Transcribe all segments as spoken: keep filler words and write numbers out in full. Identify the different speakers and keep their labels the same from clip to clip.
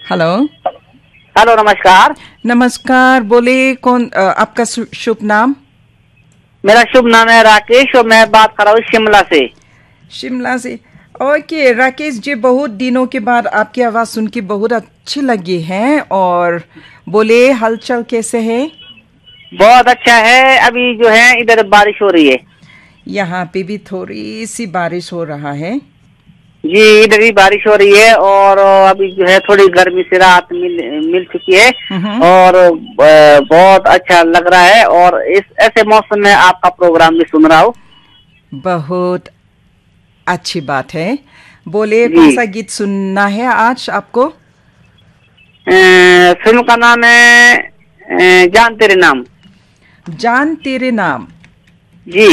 Speaker 1: Hello.
Speaker 2: Hello, नमस्कार।
Speaker 1: नमस्कार, बोले कौन अ, आपका शु- शुभ नाम?
Speaker 2: मेरा शुभ नाम है राकेश और मैं बात कर रहा हूँ शिमला से।
Speaker 1: शिमला से। ओके राकेश जी, बहुत दिनों के बाद आपकी आवाज़ सुन के बहुत अच्छी लगी है। और बोले हालचाल कैसे है?
Speaker 2: बहुत अच्छा है। अभी जो है इधर बारिश हो रही है।
Speaker 1: यहाँ पे भी थोड़ी सी बारिश हो रहा है।
Speaker 2: जी, इधर भी बारिश हो रही है और अभी जो है थोड़ी गर्मी से राहत मिल मिल चुकी है
Speaker 1: हम्म।
Speaker 2: और अ, बहुत अच्छा लग रहा है। और इस ऐसे मौसम में आपका प्रोग्राम भी सुन रहा हूँ।
Speaker 1: बहुत अच्छी बात है। बोले
Speaker 2: जी।
Speaker 1: कौन सा गीत सुनना है आज आपको?
Speaker 2: अ, फिल्म का नाम है अ, जान तेरे नाम।
Speaker 1: जान तेरे नाम।
Speaker 2: जी।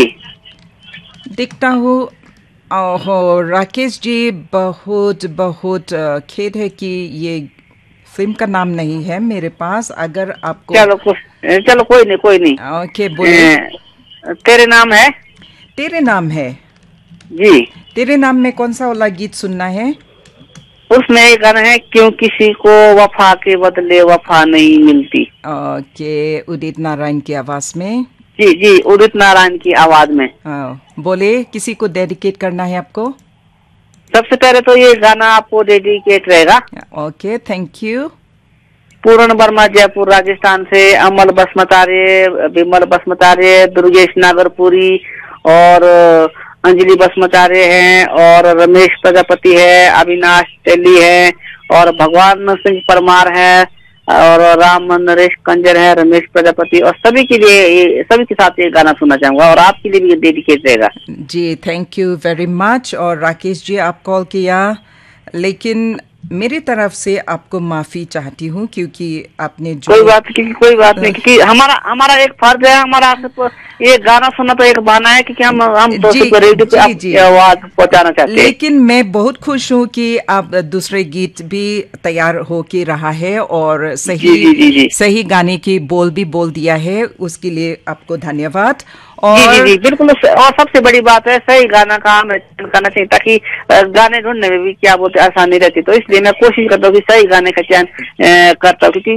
Speaker 1: देखता हूँ। ओहो राकेश जी, बहुत बहुत अ, खेद है कि ये फिल्म का नाम नहीं है मेरे पास। अगर आपको
Speaker 2: चलो कुछ चलो कोई नहीं, कोई नहीं।
Speaker 1: ओके बोले।
Speaker 2: अ, तेरे नाम है।
Speaker 1: तेरे नाम है।
Speaker 2: जी।
Speaker 1: तेरे नाम में कौन सा वाला गीत सुनना है?
Speaker 2: उसमें एक गाना है, क्यों किसी को वफा के बदले वफा नहीं मिलती।
Speaker 1: ओके, उदित नारायण की आवाज में।
Speaker 2: जी जी, उदित नारायण की आवाज में।
Speaker 1: अ, बोले किसी को डेडिकेट करना है आपको?
Speaker 2: सबसे पहले तो ये गाना आपको डेडिकेट रहेगा।
Speaker 1: Okay, thank you.
Speaker 2: पूर्ण वर्मा जयपुर राजस्थान से, अमल बसमतारे, विमल बसमतारे, दुर्गेश नागरपुरी और अंजलि बसमतारे हैं और रमेश प्रजापति है, अविनाश तेली है और भगवान सिंह परमार है और राम नरेश कंजर है, रमेश प्रजापति और सभी के लिए ये- सभी के साथ ये गाना सुनना चाहूंगा और आपके लिए भी डेडिकेट रहेगा।
Speaker 1: जी थैंक यू वेरी मच। और राकेश जी, आप कॉल किया, लेकिन मेरी तरफ से आपको माफ़ी चाहती हूँ क्योंकि आपने जो
Speaker 2: कोई बात नहीं, कोई बात नहीं, क्योंकि हमारा हमारा एक फर्ज है। हमारा सिर्फ ये गाना सुनना तो एक बहाना है, क्योंकि हम हम तो
Speaker 1: जी
Speaker 2: सिर्फ रेडियो पे
Speaker 1: जी
Speaker 2: आप
Speaker 1: जी,
Speaker 2: आवाज पहुंचाना चाहते हैं।
Speaker 1: लेकिन मैं बहुत खुश हूँ कि आप दूसरे गीत भी तैयार हो के रहा है और
Speaker 2: जी
Speaker 1: सही
Speaker 2: जी जी जी
Speaker 1: सही गाने की बोल भी बोल दिया है, उसके लिए आपको धन्यवाद।
Speaker 2: जी जी
Speaker 1: और
Speaker 2: जी बिल्कुल। और सबसे बड़ी बात है, सही गाना का हमें चयन करना चाहिए, ताकि अ, गाने ढूंढने में भी क्या बोलते आसानी रहती। तो इसलिए मैं कोशिश करता हूँ कि सही गाने का चयन अ, करता हूँ, क्योंकि